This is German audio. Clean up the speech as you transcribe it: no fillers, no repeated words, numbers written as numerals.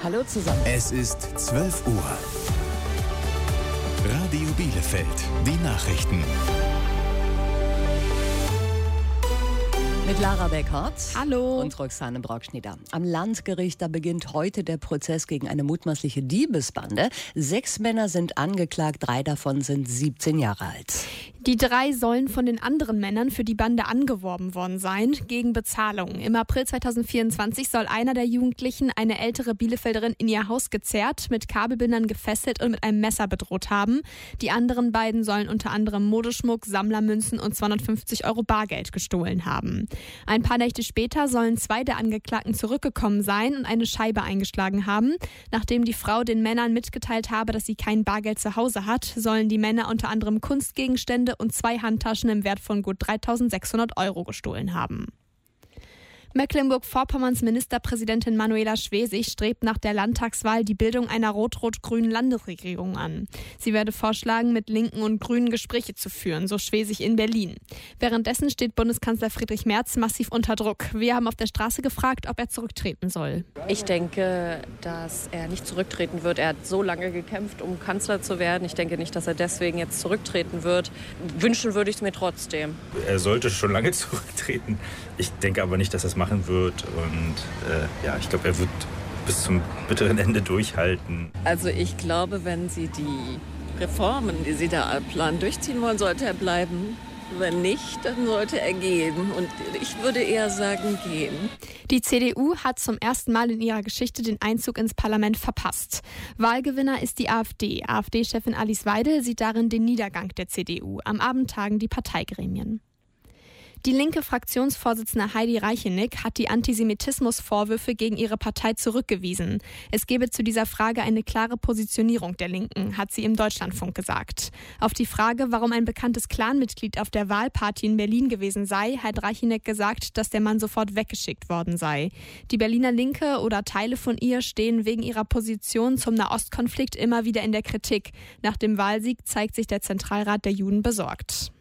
Hallo zusammen. Es ist 12 Uhr. Radio Bielefeld, die Nachrichten. Mit Lara Beckhardt. Hallo. Und Roxane Brockschneider. Am Landgericht, da beginnt heute der Prozess gegen eine mutmaßliche Diebesbande. 6 Männer sind angeklagt, 3 davon sind 17 Jahre alt. Die 3 sollen von den anderen Männern für die Bande angeworben worden sein, gegen Bezahlung. Im April 2024 soll einer der Jugendlichen eine ältere Bielefelderin in ihr Haus gezerrt, mit Kabelbindern gefesselt und mit einem Messer bedroht haben. Die anderen beiden sollen unter anderem Modeschmuck, Sammlermünzen und 250 € Bargeld gestohlen haben. Ein paar Nächte später sollen 2 der Angeklagten zurückgekommen sein und eine Scheibe eingeschlagen haben. Nachdem die Frau den Männern mitgeteilt habe, dass sie kein Bargeld zu Hause hat, sollen die Männer unter anderem Kunstgegenstände und 2 Handtaschen im Wert von gut 3.600 € gestohlen haben. Mecklenburg-Vorpommerns Ministerpräsidentin Manuela Schwesig strebt nach der Landtagswahl die Bildung einer rot-rot-grünen Landesregierung an. Sie werde vorschlagen, mit Linken und Grünen Gespräche zu führen, so Schwesig in Berlin. Währenddessen steht Bundeskanzler Friedrich Merz massiv unter Druck. Wir haben auf der Straße gefragt, ob er zurücktreten soll. Ich denke, dass er nicht zurücktreten wird. Er hat so lange gekämpft, um Kanzler zu werden. Ich denke nicht, dass er deswegen jetzt zurücktreten wird. Wünschen würde ich es mir trotzdem. Er sollte schon lange zurücktreten. Ich denke aber nicht, dass er es machen wird. Und ich glaube, er wird bis zum bitteren Ende durchhalten. Also ich glaube, wenn Sie die Reformen, die Sie da planen, durchziehen wollen, sollte er bleiben. Wenn nicht, dann sollte er gehen. Und ich würde eher sagen, gehen. Die CDU hat zum ersten Mal in ihrer Geschichte den Einzug ins Parlament verpasst. Wahlgewinner ist die AfD. AfD-Chefin Alice Weidel sieht darin den Niedergang der CDU. Am Abend tagen die Parteigremien. Die linke Fraktionsvorsitzende Heidi Reichenick hat die Antisemitismusvorwürfe gegen ihre Partei zurückgewiesen. Es gebe zu dieser Frage eine klare Positionierung der Linken, hat sie im Deutschlandfunk gesagt. Auf die Frage, warum ein bekanntes Clanmitglied auf der Wahlparty in Berlin gewesen sei, hat Reichenick gesagt, dass der Mann sofort weggeschickt worden sei. Die Berliner Linke oder Teile von ihr stehen wegen ihrer Position zum Nahostkonflikt immer wieder in der Kritik. Nach dem Wahlsieg zeigt sich der Zentralrat der Juden besorgt.